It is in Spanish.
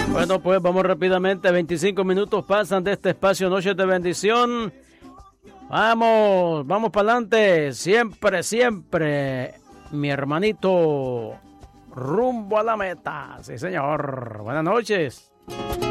Bueno, pues vamos rápidamente. 25 minutos pasan de este espacio Noches de Bendición. Vamos para adelante. Siempre, siempre, mi hermanito, rumbo a la meta. Sí, señor. Buenas noches.